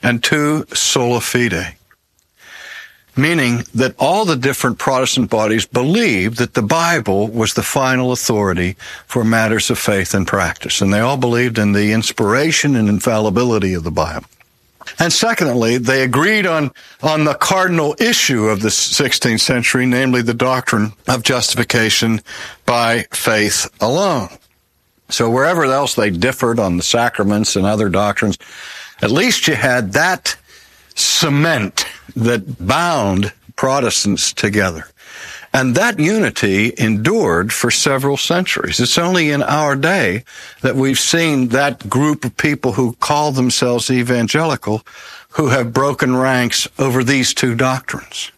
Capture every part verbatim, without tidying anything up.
and two sola fide, meaning that all the different Protestant bodies believed that the Bible was the final authority for matters of faith and practice, and they all believed in the inspiration and infallibility of the Bible. And secondly, they agreed on, on the cardinal issue of the sixteenth century, namely the doctrine of justification by faith alone. So wherever else they differed on the sacraments and other doctrines, at least you had that cement that bound Protestants together. And that unity endured for several centuries. It's only in our day that we've seen that group of people who call themselves evangelical who have broken ranks over these two doctrines.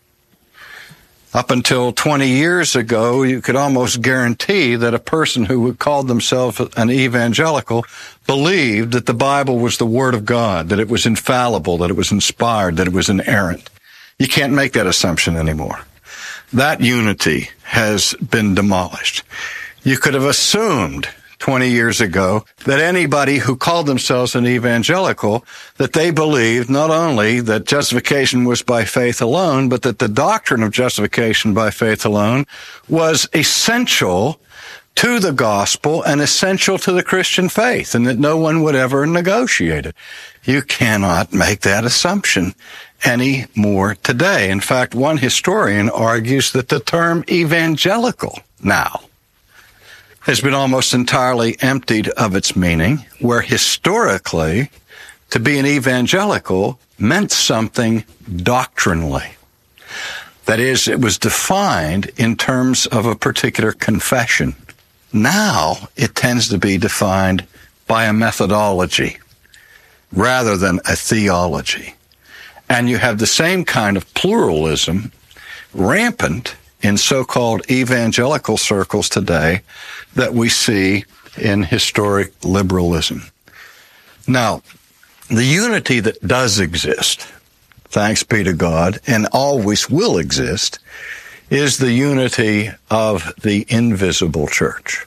Up until twenty years ago, you could almost guarantee that a person who called themselves an evangelical believed that the Bible was the Word of God, that it was infallible, that it was inspired, that it was inerrant. You can't make that assumption anymore. That unity has been demolished. You could have assumed twenty years ago that anybody who called themselves an evangelical, that they believed not only that justification was by faith alone, but that the doctrine of justification by faith alone was essential to the gospel and essential to the Christian faith, and that no one would ever negotiate it. You cannot make that assumption any more today. In fact, one historian argues that the term evangelical now has been almost entirely emptied of its meaning, where historically to be an evangelical meant something doctrinally. That is, it was defined in terms of a particular confession. Now it tends to be defined by a methodology rather than a theology. And you have the same kind of pluralism rampant in so-called evangelical circles today that we see in historic liberalism. Now, the unity that does exist, thanks be to God, and always will exist, is the unity of the invisible church.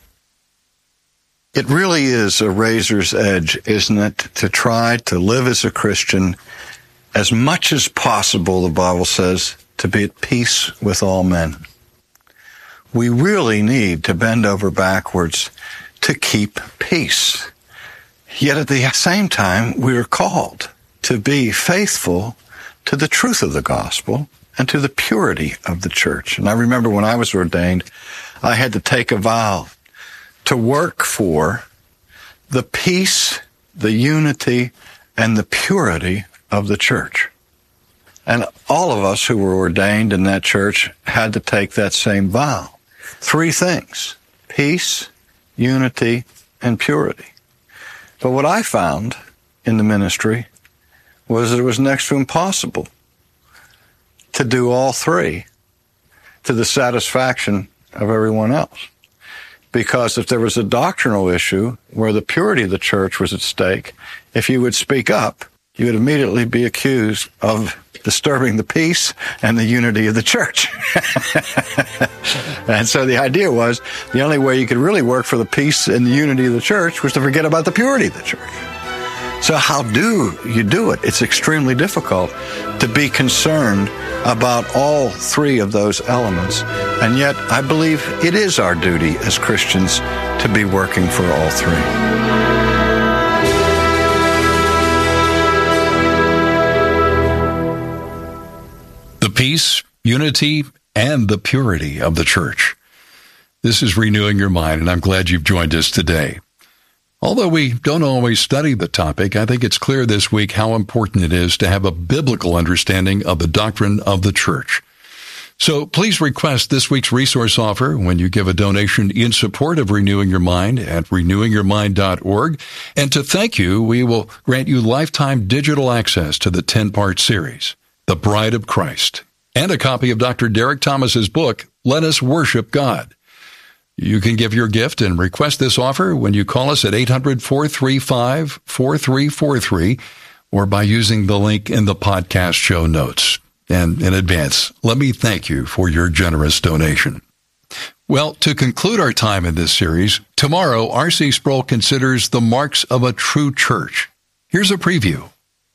It really is a razor's edge, isn't it, to try to live as a Christian as much as possible, the Bible says, to be at peace with all men. We really need to bend over backwards to keep peace. Yet at the same time, we are called to be faithful to the truth of the gospel and to the purity of the church. And I remember when I was ordained, I had to take a vow to work for the peace, the unity, and the purity of the church. And all of us who were ordained in that church had to take that same vow. Three things: peace, unity, and purity. But what I found in the ministry was that it was next to impossible to do all three to the satisfaction of everyone else. Because if there was a doctrinal issue where the purity of the church was at stake, if you would speak up, you would immediately be accused of disturbing the peace and the unity of the church. And so the idea was the only way you could really work for the peace and the unity of the church was to forget about the purity of the church. So how do you do it? It's extremely difficult to be concerned about all three of those elements. And yet I believe it is our duty as Christians to be working for all three. The peace, unity, and the purity of the church. This is Renewing Your Mind, and I'm glad you've joined us today. Although we don't always study the topic, I think it's clear this week how important it is to have a biblical understanding of the doctrine of the church. So please request this week's resource offer when you give a donation in support of Renewing Your Mind at renewing your mind dot org. And to thank you, we will grant you lifetime digital access to the ten-part series, The Bride of Christ, and a copy of Doctor Derek Thomas's book, Let Us Worship God. You can give your gift and request this offer when you call us at eight hundred, four three five, four three four three or by using the link in the podcast show notes. And in advance, let me thank you for your generous donation. Well, to conclude our time in this series, tomorrow R C Sproul considers the marks of a true church. Here's a preview.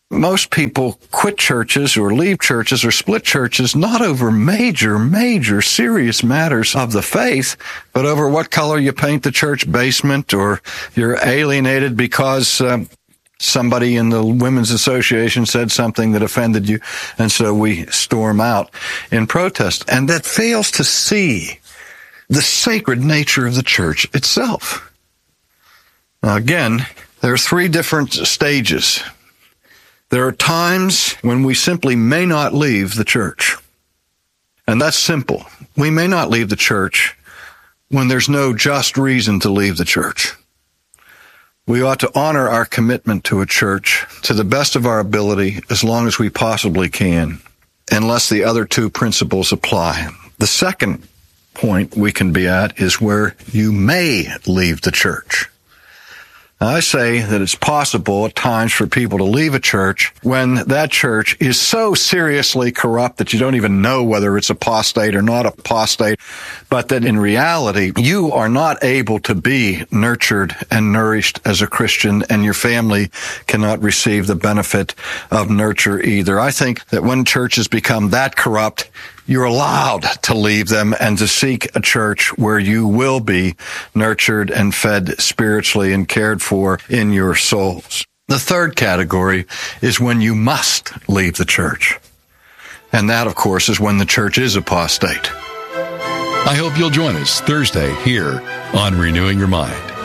Most people quit churches or leave churches or split churches not over major, major serious matters of the faith, but over what color you paint the church basement, or you're alienated because um, somebody in the Women's Association said something that offended you, and so we storm out in protest. And that fails to see the sacred nature of the church itself. Now, again, there are three different stages. There are times when we simply may not leave the church. And that's simple. We may not leave the church when there's no just reason to leave the church. We ought to honor our commitment to a church to the best of our ability as long as we possibly can, unless the other two principles apply. The second point we can be at is where you may leave the church. Now, I say that it's possible at times for people to leave a church when that church is so seriously corrupt that you don't even know whether it's apostate or not apostate, but that in reality, you are not able to be nurtured and nourished as a Christian, and your family cannot receive the benefit of nurture either. I think that when churches become that corrupt, you're allowed to leave them and to seek a church where you will be nurtured and fed spiritually and cared for in your souls. The third category is when you must leave the church. And that, of course, is when the church is apostate. I hope you'll join us Thursday here on Renewing Your Mind.